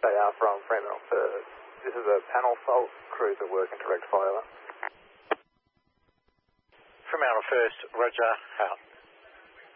They are from Fremantle First. This is a panel fault. Crews are working to rectify that. Fremantle First, Roger, out.